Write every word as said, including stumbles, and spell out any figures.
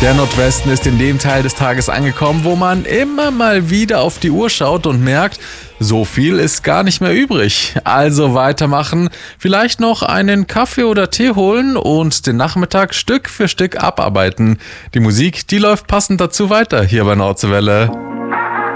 Der Nordwesten ist in dem Teil des Tages angekommen, wo man immer mal wieder auf die Uhr schaut und merkt, so viel ist gar nicht mehr übrig. Also weitermachen, vielleicht noch einen Kaffee oder Tee holen und den Nachmittag Stück für Stück abarbeiten. Die Musik, die läuft passend dazu weiter hier bei Nordseewelle.